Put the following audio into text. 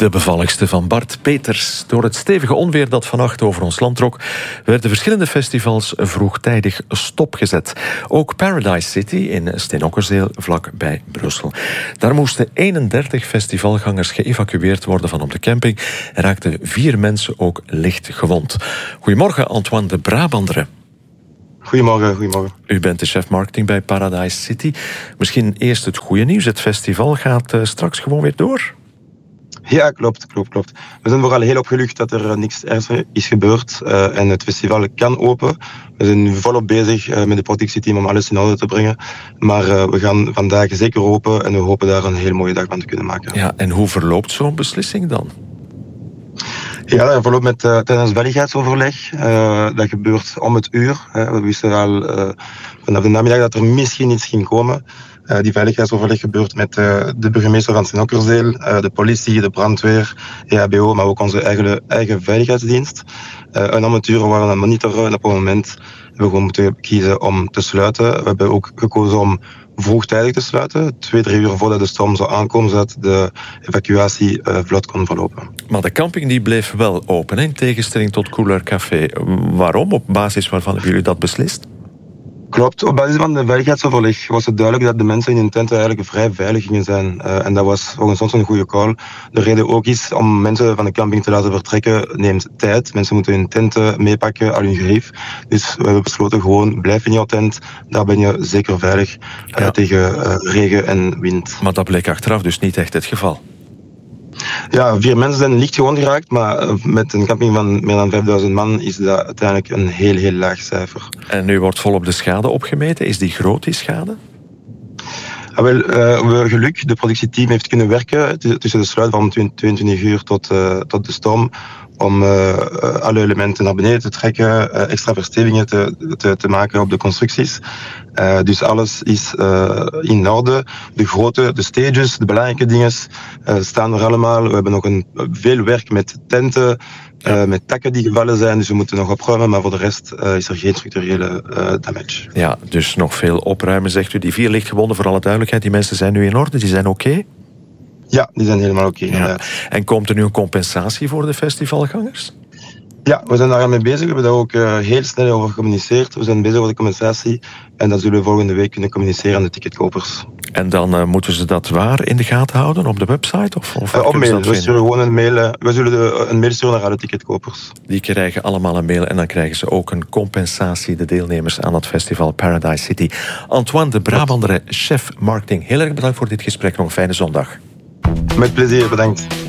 De bevalligste van Bart Peters. Door het stevige onweer dat vannacht over ons land trok, werden verschillende festivals vroegtijdig stopgezet. Ook Paradise City in Steenokkerzeel, vlakbij Brussel. Daar moesten 31 festivalgangers geëvacueerd worden van op de camping en raakten 4 mensen ook licht gewond. Goedemorgen, Antoine de Brabandere. Goedemorgen. U bent de chef marketing bij Paradise City. Misschien eerst het goede nieuws. Het festival gaat straks gewoon weer door. Ja, klopt. We zijn vooral heel opgelucht dat er niks ernstigs is gebeurd en het festival kan open. We zijn nu volop bezig met de productieteam om alles in orde te brengen. Maar we gaan vandaag zeker open en we hopen daar een heel mooie dag van te kunnen maken. Ja, en hoe verloopt zo'n beslissing dan? Ja, dat verloopt tijdens veiligheidsoverleg. Dat gebeurt om het uur. We wisten al vanaf de namiddag dat er misschien iets ging komen. Die veiligheidsoverleg gebeurt met de burgemeester van Steenokkerzeel, de politie, de brandweer, EHBO, maar ook onze eigen veiligheidsdienst. En om het uur waren we aan het monitoren en op het moment hebben we gewoon moeten kiezen om te sluiten. We hebben ook gekozen om vroegtijdig te sluiten, 2-3 uur voordat de storm zou aankomen, zodat de evacuatie vlot kon verlopen. Maar de camping die bleef wel open, in tegenstelling tot Cooler Café. Waarom? Op basis waarvan hebben jullie dat beslist? Klopt, op basis van de veiligheidsoverleg was het duidelijk dat de mensen in hun tenten eigenlijk vrij veilig gingen zijn. En dat was volgens ons een goede call. De reden ook is om mensen van de camping te laten vertrekken neemt tijd. Mensen moeten hun tenten meepakken, al hun gerief. Dus we hebben besloten gewoon, blijf in jouw tent. Daar ben je zeker veilig tegen regen en wind. Maar dat bleek achteraf dus niet echt het geval. Ja, 4 mensen zijn licht gewond geraakt, maar met een camping van meer dan 5000 man is dat uiteindelijk een heel laag cijfer. En nu wordt volop de schade opgemeten. Is die groot, die schade? We hebben geluk. De productieteam heeft kunnen werken tussen de sluit van 22 uur tot de storm om alle elementen naar beneden te trekken, extra verstevigingen te maken op de constructies. Dus alles is in orde. De stages, de belangrijke dingen staan er allemaal. We hebben nog veel werk met tenten, met takken die gevallen zijn, dus we moeten nog opruimen, maar voor de rest is er geen structurele damage. Ja, dus nog veel opruimen, zegt u. Die 4 lichtgewonden, voor alle duidelijkheid, die mensen zijn nu in orde, die zijn oké? Ja, die zijn helemaal oké. Ja. En komt er nu een compensatie voor de festivalgangers? Ja, we zijn daar mee bezig. We hebben daar ook heel snel over gecommuniceerd. We zijn bezig over de compensatie en dat zullen we volgende week kunnen communiceren aan de ticketkopers. En dan moeten ze dat waar in de gaten houden? Op de website? Of op mail. We sturen gewoon een mail. We zullen een mail sturen naar alle ticketkopers. Die krijgen allemaal een mail en dan krijgen ze ook een compensatie, de deelnemers aan het festival Paradise City. Antoine de Brabandere, chef marketing. Heel erg bedankt voor dit gesprek. Nog een fijne zondag. Met plezier, bedankt.